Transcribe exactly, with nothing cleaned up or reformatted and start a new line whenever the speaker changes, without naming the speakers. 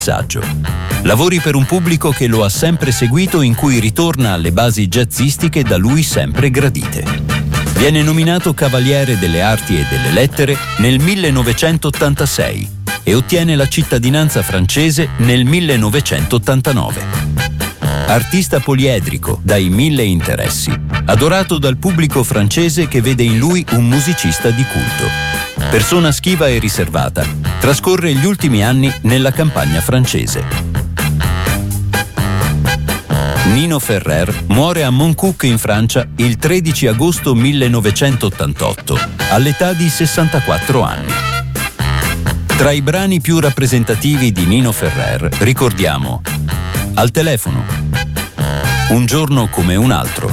messaggio. Lavori per un pubblico che lo ha sempre seguito, in cui ritorna alle basi jazzistiche da lui sempre gradite. Viene nominato Cavaliere delle Arti e delle Lettere nel millenovecentottantasei e ottiene la cittadinanza francese nel millenovecentottantanove. Artista poliedrico dai mille interessi, adorato dal pubblico francese che vede in lui un musicista di culto. Persona schiva e riservata, trascorre gli ultimi anni nella campagna francese. Nino Ferrer muore a Montcuq in Francia il tredici agosto millenovecentottantotto, all'età di sessantaquattro anni. Tra i brani più rappresentativi di Nino Ferrer ricordiamo Al telefono, Un giorno come un altro,